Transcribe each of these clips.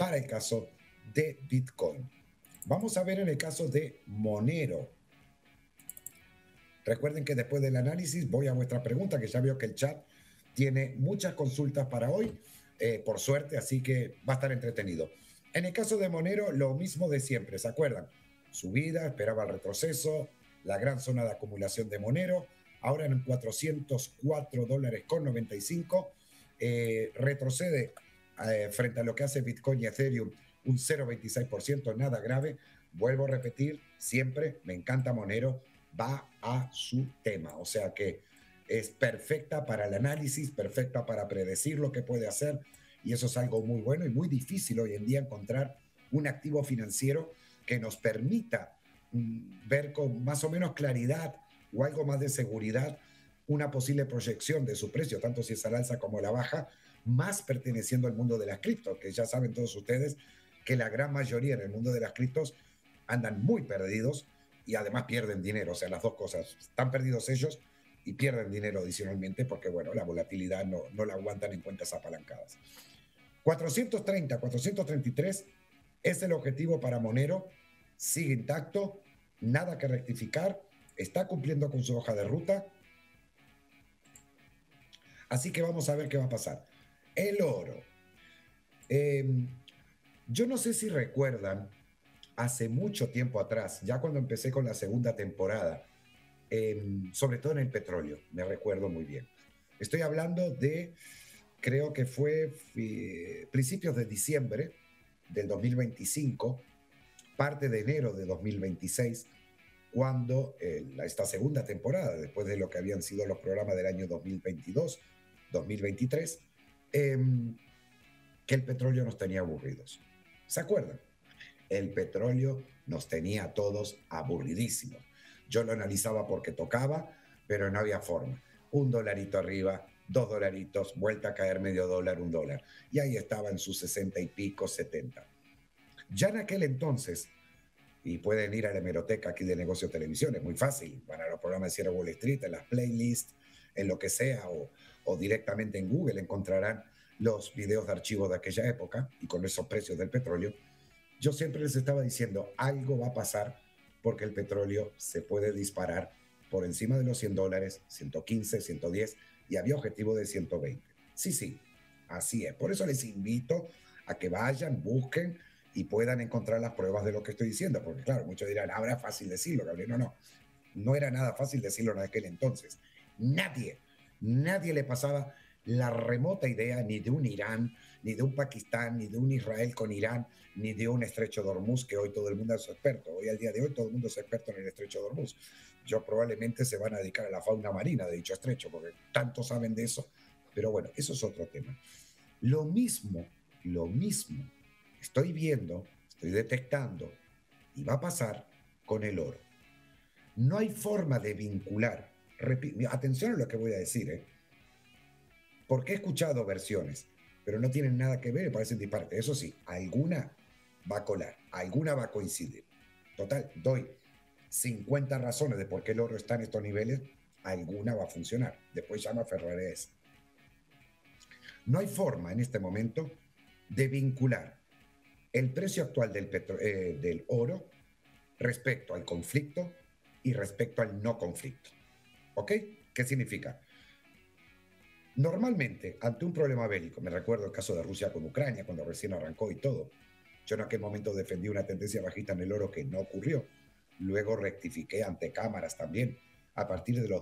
para el caso de Bitcoin. Vamos a ver en el caso de Monero. Recuerden que después del análisis voy a vuestra pregunta, que ya veo que el chat tiene muchas consultas para hoy, por suerte, así que va a estar entretenido. En el caso de Monero, lo mismo de siempre, ¿se acuerdan? Subida, esperaba el retroceso, la gran zona de acumulación de Monero, ahora en 404 dólares con 95, retrocede frente a lo que hace Bitcoin y Ethereum un 0,26%, nada grave. Vuelvo a repetir, siempre me encanta Monero, va a su tema, o sea que es perfecta para el análisis, perfecta para predecir lo que puede hacer, y eso es algo muy bueno y muy difícil hoy en día encontrar un activo financiero que nos permita ver con más o menos claridad o algo más de seguridad una posible proyección de su precio, tanto si es al alza como a la baja, más perteneciendo al mundo de las criptos, que ya saben todos ustedes que la gran mayoría en el mundo de las criptos andan muy perdidos y además pierden dinero, o sea, las dos cosas, están perdidos ellos y pierden dinero adicionalmente porque, bueno, la volatilidad no la aguantan en cuentas apalancadas. 430, 433 es el objetivo para Monero, sigue intacto, nada que rectificar, está cumpliendo con su hoja de ruta, así que vamos a ver qué va a pasar. El oro. Yo no sé si recuerdan, hace mucho tiempo atrás, ya cuando empecé con la segunda temporada, sobre todo en el petróleo, me recuerdo muy bien. Estoy hablando de, creo que fue principios de diciembre del 2025, parte de enero de 2026, cuando esta segunda temporada, después de lo que habían sido los programas del año 2022, 2023, que el petróleo nos tenía aburridos. ¿Se acuerdan? El petróleo nos tenía a todos aburridísimos. Yo lo analizaba porque tocaba, pero no había forma. Un dolarito arriba, dos dolaritos, vuelta a caer medio dólar, un dólar. Y ahí estaba en sus 60 y pico, 70. Ya en aquel entonces, y pueden ir a la hemeroteca aquí de Negocio Televisión, es muy fácil, van a los programas de Cierre Wall Street, en las playlists, en lo que sea, o directamente en Google encontrarán los videos de archivos de aquella época y con esos precios del petróleo. Yo siempre les estaba diciendo, algo va a pasar porque el petróleo se puede disparar por encima de los 100 dólares, 115, 110, y había objetivo de 120. Sí, sí, así es. Por eso les invito a que vayan, busquen y puedan encontrar las pruebas de lo que estoy diciendo, porque claro, muchos dirán, ahora es fácil decirlo, Gabriel. No era nada fácil decirlo en aquel entonces. Nadie le pasaba la remota idea ni de un Irán, ni de un Pakistán, ni de un Israel con Irán, ni de un estrecho de Hormuz, que hoy todo el mundo es experto. Hoy, al día de hoy, todo el mundo es experto en el estrecho de Hormuz. Yo probablemente se van a dedicar a la fauna marina de dicho estrecho, porque tanto saben de eso. Pero bueno, eso es otro tema. Lo mismo, estoy viendo, estoy detectando, y va a pasar con el oro. No hay forma de vincular, atención a lo que voy a decir, porque he escuchado versiones, pero no tienen nada que ver y parecen disparates. Eso sí, alguna va a colar, alguna va a coincidir. Total, doy 50 razones de por qué el oro está en estos niveles, alguna va a funcionar. Después llama Ferrares. No hay forma en este momento de vincular el precio actual del oro respecto al conflicto y respecto al no conflicto. ¿Ok? ¿Qué significa? Normalmente, ante un problema bélico, me recuerdo el caso de Rusia con Ucrania, cuando recién arrancó y todo, yo en aquel momento defendí una tendencia bajista en el oro que no ocurrió. Luego rectifiqué ante cámaras también. A partir de los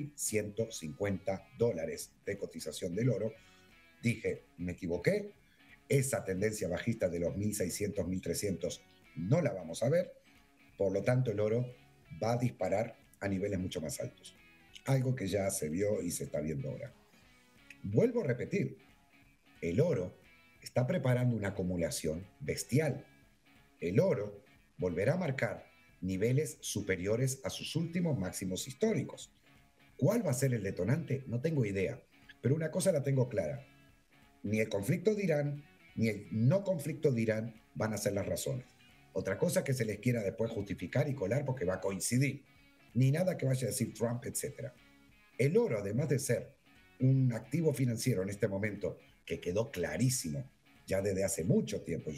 2.150 dólares de cotización del oro, dije, me equivoqué, esa tendencia bajista de los 1.600, 1.300 no la vamos a ver, por lo tanto el oro va a disparar a niveles mucho más altos. Algo que ya se vio y se está viendo ahora. Vuelvo a repetir, el oro está preparando una acumulación bestial. El oro volverá a marcar niveles superiores a sus últimos máximos históricos. ¿Cuál va a ser el detonante? No tengo idea, pero una cosa la tengo clara. Ni el conflicto de Irán, ni el no conflicto de Irán van a ser las razones. Otra cosa que se les quiera después justificar y colar porque va a coincidir. Ni nada que vaya a decir Trump, etc. El oro, además de ser un activo financiero en este momento que quedó clarísimo ya desde hace mucho tiempo,